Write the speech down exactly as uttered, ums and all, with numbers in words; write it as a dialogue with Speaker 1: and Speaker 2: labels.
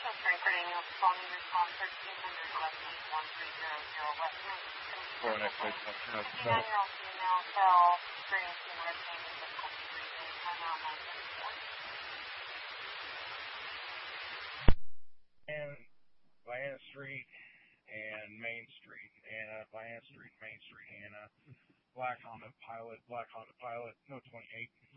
Speaker 1: For next week, no, no. And Diana Street and Main Street, and Diana Street, Main Street, and uh, Black Honda Pilot, Black Honda Pilot, no twenty-eight.